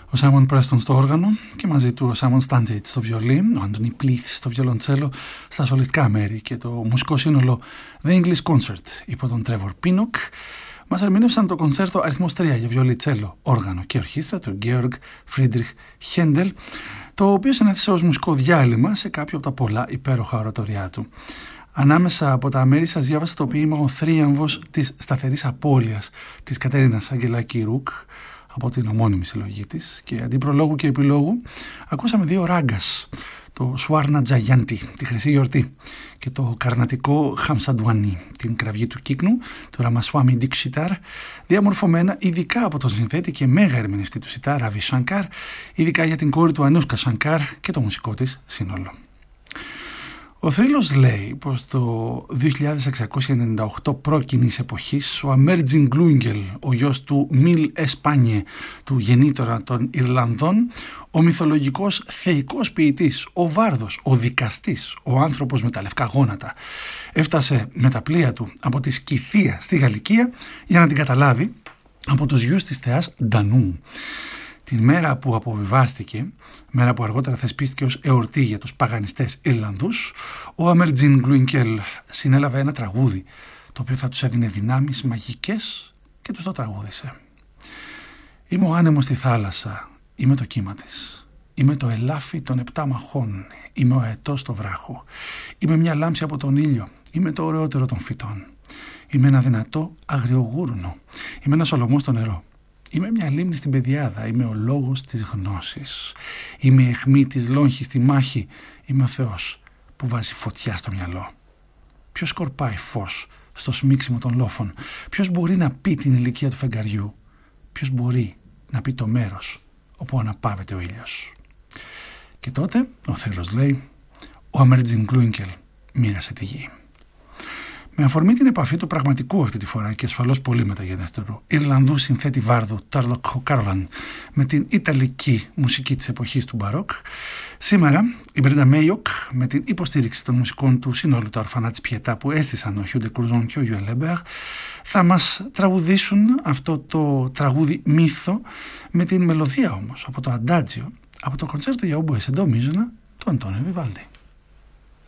Ο Σάιμον Πρέστον στο όργανο και μαζί του ο Σάιμον Στάντζεϊτ στο βιολί, ο Άντονι Πλίθ στο βιολοντσέλο, στα σολιστικά μέρη και το μουσικό σύνολο The English Concert υπό τον Τρέβορ Πίνοκ μας ερμηνεύσαν το κονσέρτο αριθμός 3 για βιολί, τσέλο, όργανο και ορχήστρα του Γκέοργ Φρίντριχ Χέντελ, το οποίο συνέθεσε ως μουσικό διάλειμμα σε κάποιο από τα πολλά υπέροχα ορατοριά του. Ανάμεσα από τα μέρη σας διάβασα το ποίημα «Ο θρίαμβος της σταθερής απώλειας» της Κατέρινας Αγγελάκη Ρουκ από την ομώνυμη συλλογή της, και αντί προλόγου και επιλόγου ακούσαμε δύο ράγκας, το Σουάρνα Τζαγιάντι, τη Χρυσή Γιορτή, και το καρνατικό Χαμσαντουανί, την κραυγή του κύκνου, το Ραμασουάμι Ντικσιτάρ, διαμορφωμένα ειδικά από τον συνθέτη και μέγα ερμηνευτή του σιτάρ Ραβι Σανκάρ, ειδικά για την κόρη του Ανούσκα Σανκάρ και το μουσικό της σύνολο. Ο θρύλος λέει πως το 2698 π.Κ. εποχής ο Αμέρτζιν Γκλούγκελ, ο γιος του Μιλ Εσπάνιε, του γεννήτωρα των Ιρλανδών, ο μυθολογικός θεϊκός ποιητής, ο βάρδος, ο δικαστής, ο άνθρωπος με τα λευκά γόνατα, έφτασε με τα πλοία του από τη Σκυθία στη Γαλλικία για να την καταλάβει από τους γιους της θεάς Ντανού. Την μέρα που αποβιβάστηκε, μέρα που αργότερα θεσπίστηκε ως εορτή για τους παγανιστές Ιρλανδούς, ο Αμέρτζιν Γκλούγκελ συνέλαβε ένα τραγούδι, το οποίο θα τους έδινε δυνάμεις μαγικές, και τους το τραγούδισε. «Είμαι ο άνεμος στη θάλασσα, είμαι το κύμα της. Είμαι το ελάφι των 7 μαχών, είμαι ο αετός στο βράχο. Είμαι μια λάμψη από τον ήλιο, είμαι το ωραιότερο των φυτών. Είμαι ένα δυνατό αγριογούρουνο, είμαι ένα σολομό στο νερό. Είμαι μια λίμνη στην πεδιάδα, είμαι ο λόγος της γνώσης. Είμαι η αιχμή της λόγχης στη μάχη, είμαι ο Θεός που βάζει φωτιά στο μυαλό. Ποιος σκορπάει φως στο σμίξιμο των λόφων? Ποιος μπορεί να πει την ηλικία του φεγγαριού? Ποιος μπορεί να πει το μέρος όπου αναπαύεται ο ήλιος?» Και τότε, ο θρύλος λέει, ο Αμέρτζιν Γκλούγκελ μοίρασε τη γη. Με αφορμή την επαφή του πραγματικού αυτή τη φορά και ασφαλώς πολύ μεταγενέστερου Ιρλανδού συνθέτη βάρδου Τάρλοκ Κάρολαν με την ιταλική μουσική της εποχής του Μπαρόκ, σήμερα η Μπρέντα Μέιοκ, με την υποστήριξη των μουσικών του συνόλου τα ορφανά της Πιετά που έστησαν ο Χιούντε Κρουζόν και ο Γιουέλ Λέμπερ, θα μας τραγουδήσουν αυτό το τραγούδι μύθο με την μελωδία όμως από το αντάτζιο από το κονσέρτο για όμπο εσεντό μίζωνα του Αντώνιο Βιβάλντι.